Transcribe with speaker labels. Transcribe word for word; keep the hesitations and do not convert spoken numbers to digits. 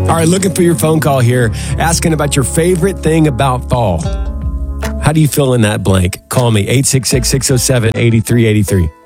Speaker 1: All right, looking for your phone call here, asking about your favorite thing about fall. How do you fill in that blank? Call me, eight six six, six oh seven, eight three eight three.